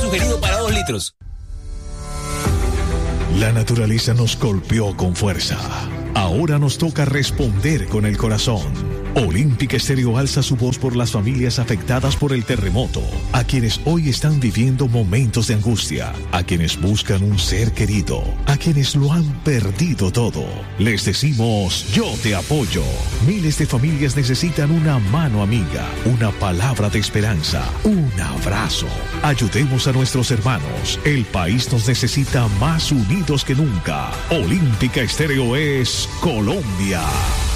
sugerido para 2 litros. La naturaleza nos golpeó con fuerza. Ahora nos toca responder con el corazón. Olímpica Estéreo alza su voz por las familias afectadas por el terremoto, a quienes hoy están viviendo momentos de angustia, a quienes buscan un ser querido, a quienes lo han perdido todo. Les decimos, yo te apoyo. Miles de familias necesitan una mano amiga, una palabra de esperanza, un abrazo. Ayudemos a nuestros hermanos. El país nos necesita más unidos que nunca. Olímpica Estéreo es Colombia.